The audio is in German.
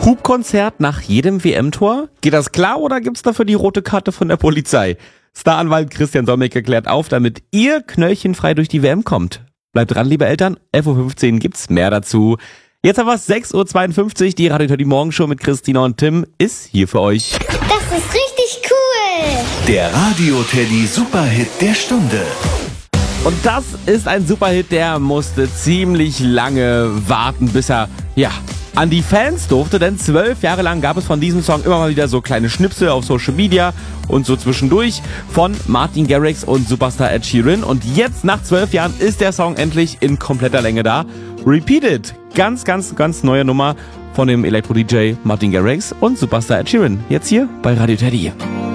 Hupkonzert nach jedem WM-Tor? Geht das klar oder gibt's dafür die rote Karte von der Polizei? Staranwalt Christian Solmecke klärt auf, damit ihr knöllchenfrei durch die WM kommt. Bleibt dran, liebe Eltern. 11.15 Uhr gibt's mehr dazu. Jetzt haben wir 6.52 Uhr. Die Radio Teddy Morgenshow mit Christina und Tim ist hier für euch. Das ist richtig cool. Der Radio Teddy Superhit der Stunde. Und das ist ein Superhit, der musste ziemlich lange warten, bis er, an die Fans durfte, denn 12 Jahre lang gab es von diesem Song immer mal wieder so kleine Schnipsel auf Social Media und so zwischendurch von Martin Garrix und Superstar Ed Sheeran. Und jetzt, nach 12 Jahren, ist der Song endlich in kompletter Länge da. Repeated. Ganz neue Nummer von dem Elektro-DJ Martin Garrix und Superstar Ed Sheeran. Jetzt hier bei Radio Teddy.